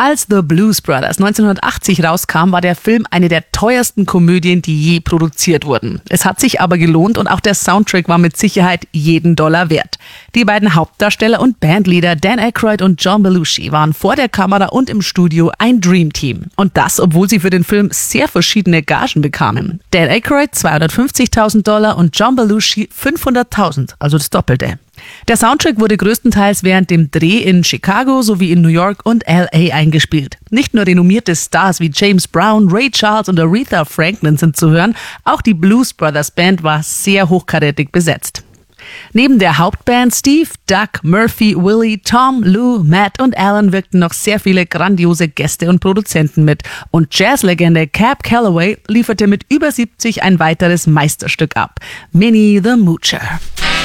Als The Blues Brothers 1980 rauskam, war der Film eine der teuersten Komödien, die je produziert wurden. Es hat sich aber gelohnt und auch der Soundtrack war mit Sicherheit jeden Dollar wert. Die beiden Hauptdarsteller und Bandleader Dan Aykroyd und John Belushi waren vor der Kamera und im Studio ein Dreamteam. Und das, obwohl sie für den Film sehr verschiedene Gagen bekamen. Dan Aykroyd $250.000 und John Belushi $500.000, also das Doppelte. Der Soundtrack wurde größtenteils während dem Dreh in Chicago sowie in New York und L.A. eingespielt. Nicht nur renommierte Stars wie James Brown, Ray Charles und Aretha Franklin sind zu hören, auch die Blues Brothers Band war sehr hochkarätig besetzt. Neben der Hauptband Steve, Doug, Murphy, Willie, Tom, Lou, Matt und Alan wirkten noch sehr viele grandiose Gäste und Produzenten mit. Und Jazzlegende Cab Calloway lieferte mit über 70 ein weiteres Meisterstück ab. Minnie the Moocher.